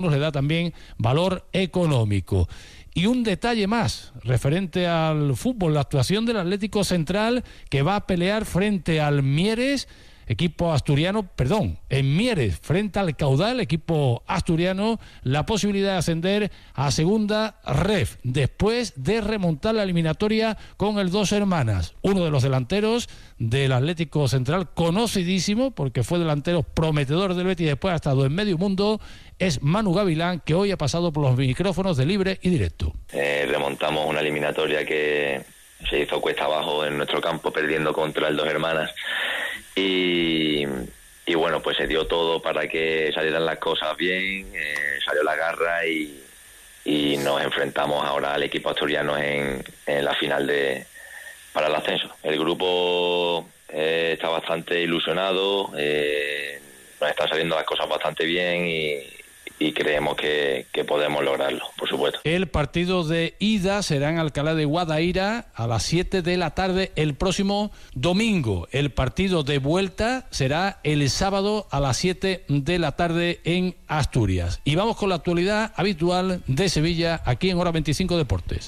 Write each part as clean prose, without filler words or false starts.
le da también valor económico. Y un detalle más referente al fútbol, la actuación del Atlético Central, que va a pelear frente al Mieres, equipo asturiano, en Mieres, frente al Caudal, equipo asturiano, la posibilidad de ascender a segunda ref, después de remontar la eliminatoria con el Dos Hermanas. Uno de los delanteros del Atlético Central, conocidísimo, porque fue delantero prometedor del Betis y después ha estado en medio mundo, es Manu Gavilán, que hoy ha pasado por los micrófonos de Libre y Directo. Remontamos una eliminatoria que se hizo cuesta abajo en nuestro campo, perdiendo contra el Dos Hermanas. Y bueno, pues se dio todo para que salieran las cosas bien, salió la garra y nos enfrentamos ahora al equipo asturiano en la final para el ascenso. El grupo está bastante ilusionado, nos están saliendo las cosas bastante bien y creemos que podemos lograrlo, por supuesto. El partido de ida será en Alcalá de Guadaira a las 7 de la tarde el próximo domingo. El partido de vuelta será el sábado a las 7 de la tarde en Asturias. Y vamos con la actualidad habitual de Sevilla aquí en Hora 25 Deportes.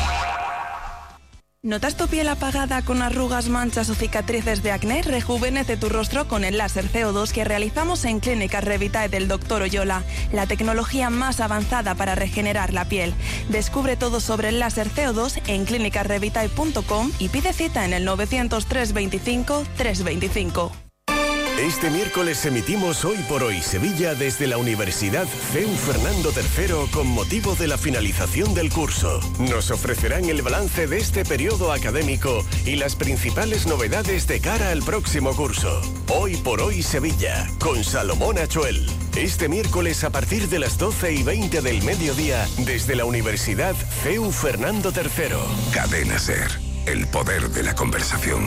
¿Notas tu piel apagada con arrugas, manchas o cicatrices de acné? Rejuvenece tu rostro con el láser CO2 que realizamos en Clínica Revitae del Dr. Oyola, la tecnología más avanzada para regenerar la piel. Descubre todo sobre el láser CO2 en clinicarevitae.com y pide cita en el 900 325 325. Este miércoles emitimos Hoy por Hoy Sevilla desde la Universidad CEU Fernando III con motivo de la finalización del curso. Nos ofrecerán el balance de este periodo académico y las principales novedades de cara al próximo curso. Hoy por Hoy Sevilla con Salomón Achuel. Este miércoles a partir de las 12:20 del mediodía desde la Universidad CEU Fernando III. Cadena SER, el poder de la conversación.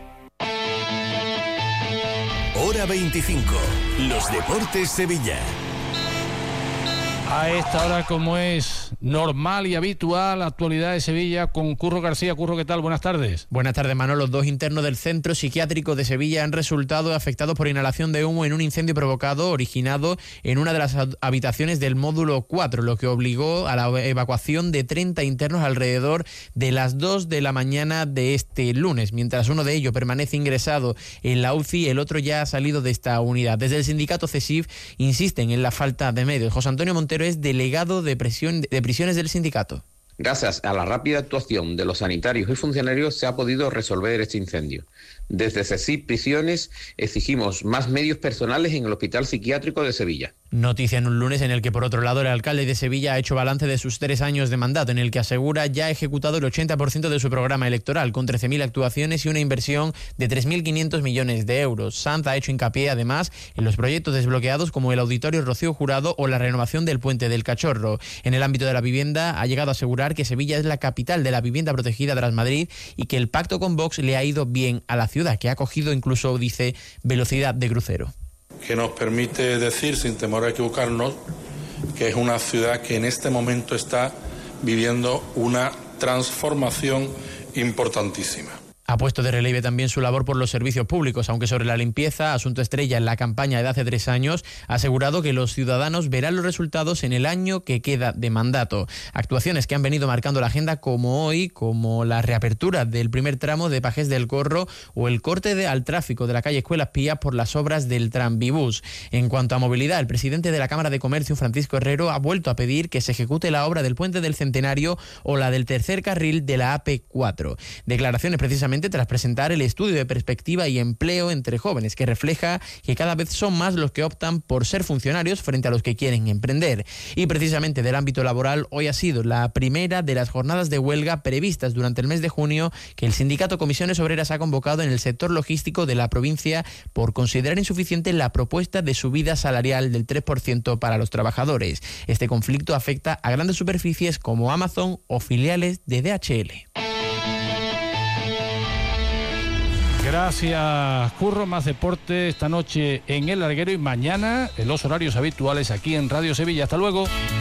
Hora 25, los deportes Sevilla. A esta hora, como es normal y habitual, actualidad de Sevilla con Curro García. Curro, ¿qué tal? Buenas tardes. Buenas tardes, Manolo. 2 internos del Centro Psiquiátrico de Sevilla han resultado afectados por inhalación de humo en un incendio originado en una de las habitaciones del módulo 4, lo que obligó a la evacuación de 30 internos alrededor de las 2 de la mañana de este lunes. Mientras uno de ellos permanece ingresado en la UCI, el otro ya ha salido de esta unidad. Desde el sindicato CESIF insisten en la falta de medios. José Antonio Montero es delegado de prisiones del sindicato. Gracias a la rápida actuación de los sanitarios y funcionarios se ha podido resolver este incendio. Desde CESIF Prisiones exigimos más medios personales en el Hospital Psiquiátrico de Sevilla. Noticia en un lunes en el que, por otro lado, el alcalde de Sevilla ha hecho balance de sus 3 años de mandato, en el que asegura ya ha ejecutado el 80% de su programa electoral, con 13.000 actuaciones y una inversión de 3.500 millones de euros. Sanz ha hecho hincapié, además, en los proyectos desbloqueados como el Auditorio Rocío Jurado o la renovación del Puente del Cachorro. En el ámbito de la vivienda, ha llegado a asegurar que Sevilla es la capital de la vivienda protegida tras Madrid y que el pacto con Vox le ha ido bien a la ciudad, que ha cogido incluso, dice, velocidad de crucero. Que nos permite decir, sin temor a equivocarnos, que es una ciudad que en este momento está viviendo una transformación importantísima. Ha puesto de relieve también su labor por los servicios públicos, aunque sobre la limpieza, asunto estrella en la campaña de hace 3 años, ha asegurado que los ciudadanos verán los resultados en el año que queda de mandato. Actuaciones que han venido marcando la agenda como hoy, como la reapertura del primer tramo de Pajés del Corro o el corte al tráfico de la calle Escuelas Pías por las obras del tranvibús. En cuanto a movilidad, el presidente de la Cámara de Comercio, Francisco Herrero, ha vuelto a pedir que se ejecute la obra del Puente del Centenario o la del tercer carril de la AP4. Declaraciones precisamente tras presentar el estudio de perspectiva y empleo entre jóvenes, que refleja que cada vez son más los que optan por ser funcionarios frente a los que quieren emprender. Y precisamente del ámbito laboral, hoy ha sido la primera de las jornadas de huelga previstas durante el mes de junio que el sindicato Comisiones Obreras ha convocado en el sector logístico de la provincia por considerar insuficiente la propuesta de subida salarial del 3% para los trabajadores. Este conflicto afecta a grandes superficies como Amazon o filiales de DHL. Gracias, Curro. Más deporte esta noche en El Larguero y mañana en los horarios habituales aquí en Radio Sevilla. Hasta luego.